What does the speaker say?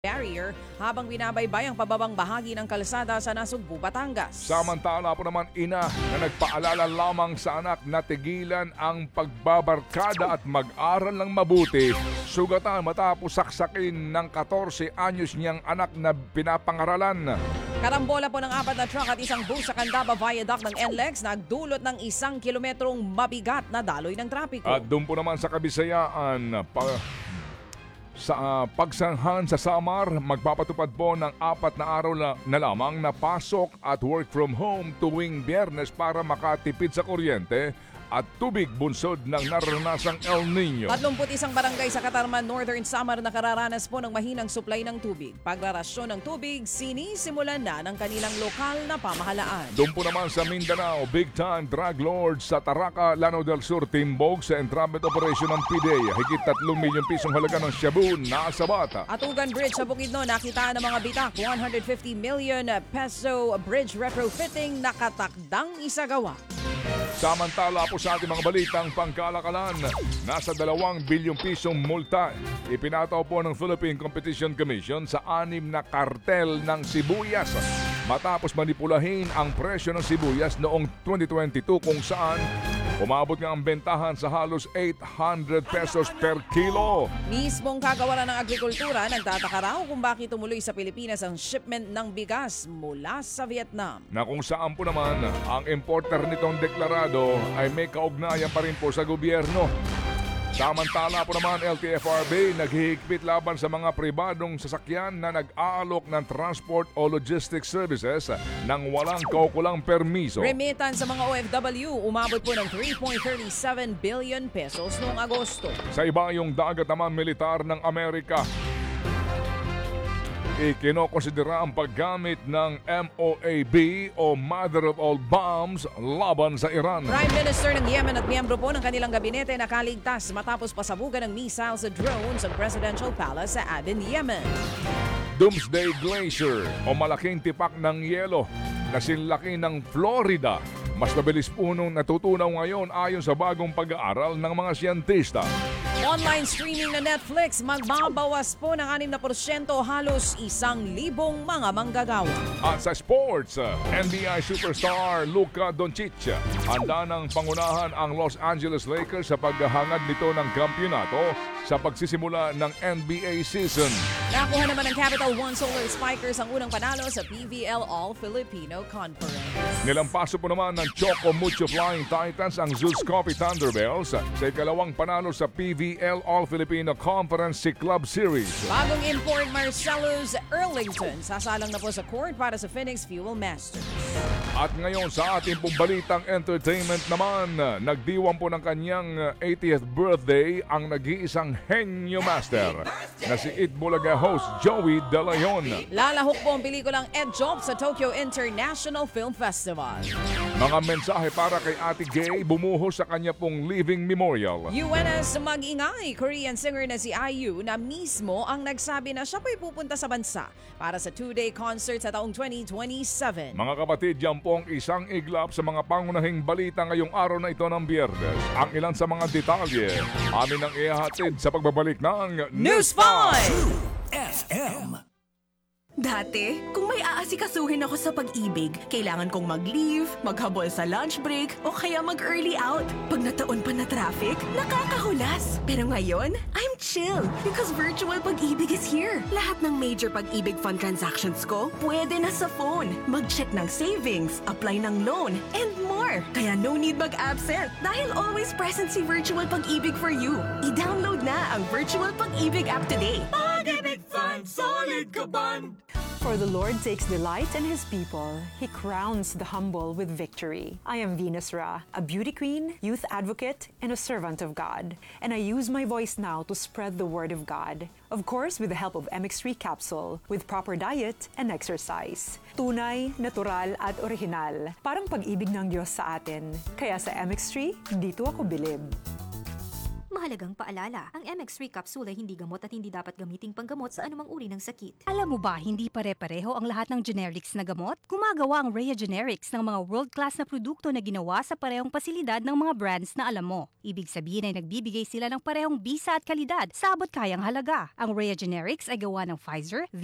barrier habang binabaybay ang pababang bahagi ng kalsada sa Nasugbu, Batangas. Samantala po naman ina na nagpaalala lamang sa anak na tigilan ang pagbabarkada at mag-aral ng mabuti. Sugatan matapos saksakin ng 14 anyos niyang anak na pinapangaralan. Karambola po ng 4 na truck at isang bus sa Candaba Viaduct ng NLEX nagdulot ng 1 kilometrong mabigat na daloy ng trapiko. At doon po naman sa Kabisayaan, sa pagsanghan sa Samar, magpapatupad po ng 4 na araw na lamang na pasok at work from home tuwing Biyernes para makatipid sa kuryente at tubig bunsod ng naranasang El Nino. 31 barangay sa Catarman, Northern Samar nakararanas po ng mahinang supply ng tubig. Pagrarasyon ng tubig, sinisimulan na ng kanilang lokal na pamahalaan. Doon po naman sa Mindanao, big time drug lords sa Taraca, Lanao del Sur, timbog sa entrapment operation ng PIDEA. Higit 3 milyong pisong halaga ng shabu nasa bata. Atugan Bridge sa Bukidnon, nakitaan ng mga bitak, 150 million peso bridge retrofitting nakatakdang isagawa. Samantala po sa ating mga balitang pangkalakalan, nasa 2 bilyong pisong multa ipinataw po ng Philippine Competition Commission sa 6 na kartel ng sibuyas matapos manipulahin ang presyo ng sibuyas noong 2022 kung saan umabot nga ang bentahan sa halos 800 pesos per kilo. Mismong kagawaran ng agrikultura, nagtataka raw kung bakit tumuloy sa Pilipinas ang shipment ng bigas mula sa Vietnam. Na kung saan po naman ang importer nitong deklarado ay may kaugnayan pa rin po sa gobyerno. Samantala po naman, LTFRB naghihigpit laban sa mga pribadong sasakyan na nag-aalok ng transport o logistics services nang walang kaukulang permiso. Remitan sa mga OFW, umabot po ng 3.37 billion pesos noong Agosto. Sa ibayong dagat naman militar ng Amerika, ikinokonsidera ang paggamit ng MOAB o Mother of All Bombs laban sa Iran. Prime Minister ng Yemen at miyembro po ng kanilang gabinete nakaligtas matapos pasabugan ng missiles at drones ang Presidential Palace sa Aden, Yemen. Doomsday Glacier o malaking tipak ng yelo na sinlaki ng Florida. Mas mabilis po nung natutunaw ngayon ayon sa bagong pag-aaral ng mga siyentista. Online streaming na Netflix magbabawas po ng 6%, halos 1,000 mga manggagawa. At sa sports, NBA superstar Luka Doncic handa ng pangunahan ang Los Angeles Lakers sa paghahangad nito ng kampyonato sa pagsisimula ng NBA season. Nakuha naman ng Capital One Solar Spikers ang unang panalo sa PVL All-Filipino Conference. Nilampaso po naman ng Choco Mucho Flying Titans ang Zeus Coffee Thunderbells sa ikalawang panalo sa PVL All-Filipino Conference Club Series. Bagong import Marcellus Erlington sasalang na po sa court para sa Phoenix Fuel Masters. At ngayon sa ating pong balitang entertainment naman, nagdiwang po ng kanyang 80th birthday ang nag-iisang henyo master na si Itbulaga host Joey De Leon. Lalahok po ang pelikulang Ed Job sa Tokyo International Film Festival. Mga mensahe para kay Ate Gay bumuhos sa kanya pong living memorial. UNS mag-ingay, Korean singer na si IU na mismo ang nagsabi na siya po'y pupunta sa bansa para sa 2-day concert sa taong 2027. Mga kapatid, yan po ang isang iglap sa mga pangunahing balita ngayong araw na ito ng Biyernes. Ang ilan sa mga detalye, amin ang ihahatid sa pagbabalik ng News 5 FM. Dati, kung may aasikasuhin ako sa pag-ibig, kailangan kong mag-leave, maghabol sa lunch break, o kaya mag-early out. Pag nataon pa na traffic, nakakahulas. Pero ngayon, I'm chill because virtual pag-ibig is here. Lahat ng major pag-ibig fund transactions ko, pwede na sa phone. Mag-check ng savings, apply ng loan, and more. Kaya no need mag-absent dahil always present si virtual pag-ibig for you. I-download na ang virtual pag-ibig app today. Pag-ibig Fund, solid ka band! For the Lord takes delight in His people. He crowns the humble with victory. I am Venus Ra, a beauty queen, youth advocate, and a servant of God. And I use my voice now to spread the word of God. Of course, with the help of MX3 capsule, with proper diet and exercise. Tunay, natural, at original. Parang pag-ibig ng Diyos sa atin. Kaya sa MX3, dito ako bilib. Mahalagang paalala, ang MX3 capsule ay hindi gamot at hindi dapat gamiting panggamot sa anumang uri ng sakit. Alam mo ba, hindi pare-pareho ang lahat ng generics na gamot? Gumagawa ang Rhea Generics ng mga world-class na produkto na ginawa sa parehong pasilidad ng mga brands na alam mo. Ibig sabihin ay nagbibigay sila ng parehong bisa at kalidad sa abot kayang halaga. Ang Rhea Generics ay gawa ng Pfizer,